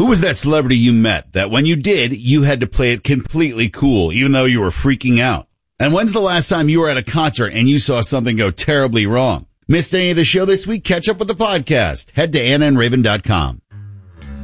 was that celebrity you met that when you did, you had to play it completely cool, even though you were freaking out? And when's the last time you were at a concert and you saw something go terribly wrong? Missed any of the show this week? Catch up with the podcast. Head to AnnaandRaven.com.